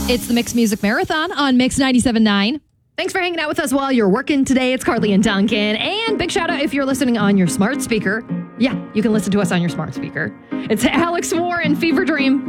It's the Mix Music Marathon on Mix 97.9. Thanks for hanging out with us while you're working today. It's Carly and Duncan. And big shout out if you're listening on your smart speaker. Yeah, you can listen to us on your smart speaker. It's Alex Warren, Fever Dream.